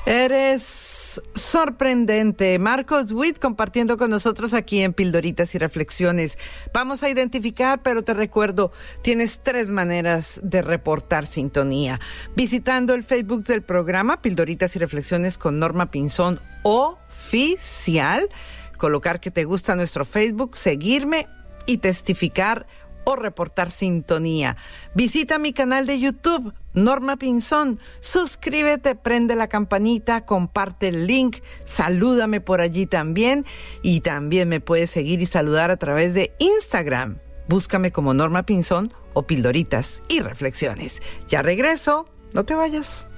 Eres sorprendente. Marcos Witt compartiendo con nosotros aquí en Pildoritas y Reflexiones. Vamos a identificar, pero te recuerdo, tienes 3 maneras de reportar sintonía. Visitando el Facebook del programa Pildoritas y Reflexiones con Norma Pinzón Oficial, colocar que te gusta nuestro Facebook, seguirme y testificar o reportar sintonía. Visita mi canal de YouTube, Norma Pinzón. Suscríbete, prende la campanita, comparte el link, salúdame por allí también. Y también me puedes seguir y saludar a través de Instagram. Búscame como Norma Pinzón o Pildoritas y Reflexiones. Ya regreso, no te vayas.